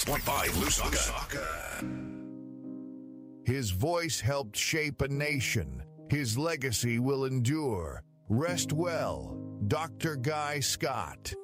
96.5 Lusaka. His voice helped shape a nation. His legacy will endure. Rest well, Dr. Guy Scott.